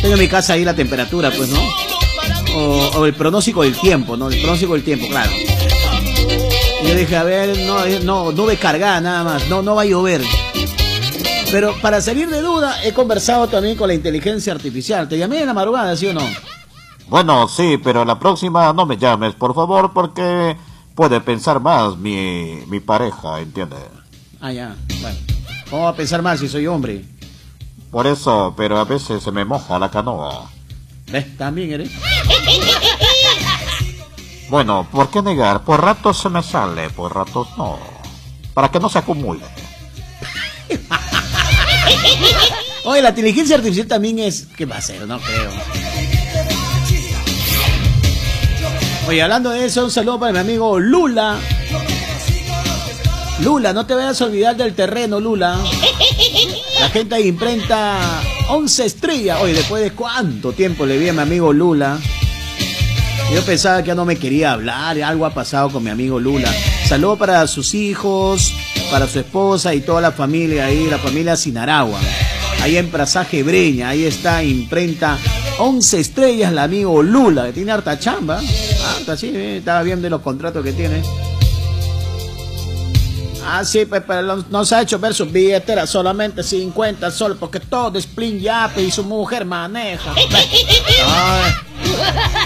Tengo en mi casa ahí la temperatura, pues, ¿no? O el pronóstico del tiempo, ¿no? El pronóstico del tiempo, claro. Y yo dije, a ver, no nube cargada nada más, no va a llover. Pero para salir de duda, he conversado también con la inteligencia artificial. ¿Te llamé en la madrugada, sí o no? Bueno, sí, pero la próxima no me llames, por favor, porque puede pensar más mi pareja, ¿entiendes? Ah, ya, bueno. ¿Cómo va a pensar más si soy hombre? Por eso, pero a veces se me moja la canoa. ¿Ves? También eres. Bueno, ¿por qué negar? Por ratos se me sale, por ratos no. Para que no se acumule. Oye, la inteligencia artificial también es... ¿Qué va a ser? No creo. Oye, hablando de eso, un saludo para mi amigo Lula. Lula, no te vayas a olvidar del terreno, Lula. La gente de imprenta 11 estrellas. Oye, después de cuánto tiempo le vi a mi amigo Lula. Yo pensaba que ya no me quería hablar. Algo ha pasado con mi amigo Lula. Saludo para sus hijos, para su esposa y toda la familia ahí, la familia Sinaragua. Ahí en Prasaje Breña, ahí está imprenta 11 estrellas, el amigo Lula, que tiene harta chamba. Harta, sí, estaba viendo los contratos que tiene. Ah, sí, pero nos ha hecho ver sus billeteras solamente 50 soles, porque todo es Plin Yape y su mujer maneja. Ay.